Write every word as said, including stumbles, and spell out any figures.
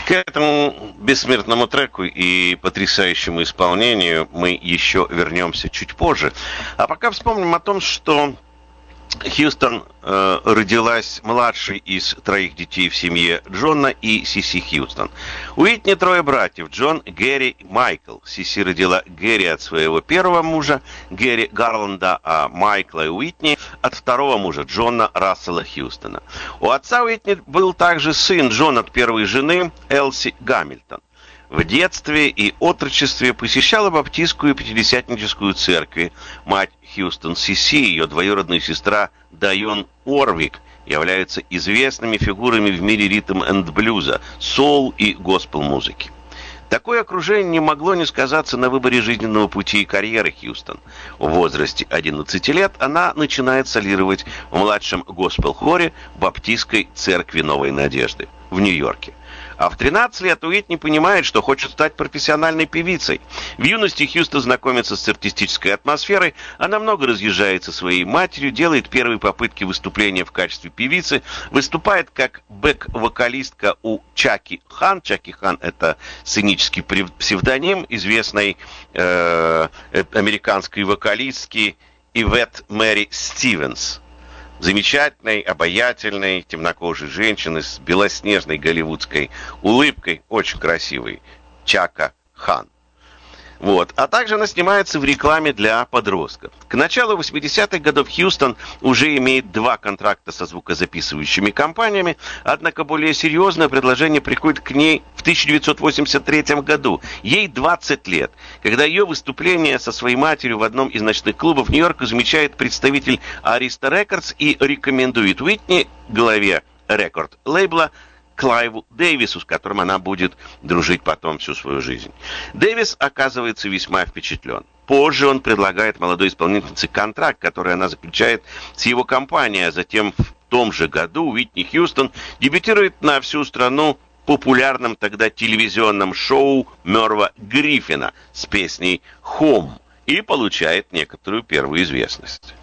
К этому бессмертному треку и потрясающему исполнению мы еще вернемся чуть позже. А пока вспомним о том, что Хьюстон э, родилась младшей из троих детей в семье Джона и Сиси Хьюстон. У Уитни трое братьев: Джон, Гэри, Майкл. Сиси родила Гэри от своего первого мужа, Гэри Гарланда, а Майкла и Уитни от второго мужа, Джона Рассела Хьюстона. У отца Уитни был также сын Джон от первой жены, Элси Гамильтон. В детстве и отрочестве посещала баптистскую и пятидесятническую церкви. Мать Хьюстон Сиси и ее двоюродная сестра Дайон Орвик являются известными фигурами в мире ритм-энд-блюза, соул и госпел-музыки. Такое окружение не могло не сказаться на выборе жизненного пути и карьеры Хьюстон. В возрасте одиннадцати лет она начинает солировать в младшем госпел-хоре Баптистской церкви Новой Надежды в Нью-Йорке. А в тринадцать лет Уитни понимает, что хочет стать профессиональной певицей. В юности Хьюстон знакомится с артистической атмосферой, она много разъезжает со своей матерью, делает первые попытки выступления в качестве певицы, выступает как бэк-вокалистка у Чаки Хан. Чаки Хан — это сценический псевдоним известной э, американской вокалистки Ивет Мэри Стивенс. Замечательной, обаятельной, темнокожей женщины с белоснежной голливудской улыбкой, очень красивой, Чака Хан. Вот. А также она снимается в рекламе для подростков. К началу восьмидесятых годов Хьюстон уже имеет два контракта со звукозаписывающими компаниями, однако более серьезное предложение приходит к ней в тысяча девятьсот восемьдесят третьем году. Ей двадцать лет, когда ее выступление со своей матерью в одном из ночных клубов Нью-Йорка замечает представитель Arista Records и рекомендует Уитни главе рекорд-лейбла Клайву Дэвису, с которым она будет дружить потом всю свою жизнь. Дэвис оказывается весьма впечатлен. Позже он предлагает молодой исполнительнице контракт, который она заключает с его компанией, а затем в том же году Уитни Хьюстон дебютирует на всю страну популярном тогда телевизионном шоу Мерва Гриффина с песней «Home» и получает некоторую первую известность.